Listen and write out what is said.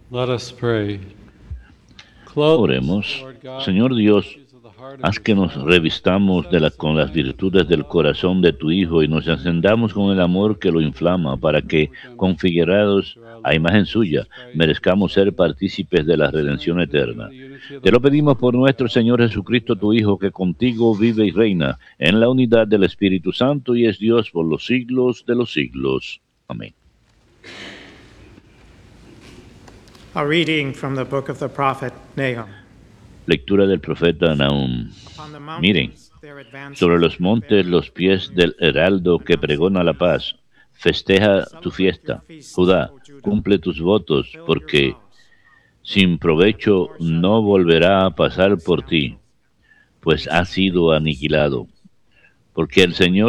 Let us pray. Clothe us, Oremos. Lord God, Señor with the Dios, virtues of the heart of haz your que nos Son, revistamos set us in con las remembrance of virtudes the del love corazón de tu Hijo y nos encendamos con el amor que lo inflama, para que, we're done configurados through our a Lord imagen Jesus suya, Christ, your merezcamos ser Son, partícipes de la who is redención with you in eterna. the unity of the Te lo Holy pedimos por Spirit, nuestro now and Señor Jesucristo, tu forever. Hijo, que contigo vive y reina en la unidad del Espíritu Santo y es Dios por los siglos de los siglos. Amén. A reading from the book of the prophet Nahum. Lectura del profeta Nahum. Upon the Miren, mountains there advances sobre los a montes bearer los of good pies del news, heraldo que announcing pregona la peace. paz. Festeja tu Celebrate your fiesta. feasts, Judá, O Judah. cumple tus votos, Fulfill your porque vows. sin For the provecho Lord shall no not be volverá a ashamed of pasar his por ti, scoundrel, but pues he ha shall make sido peace. aniquilado. Porque el Señor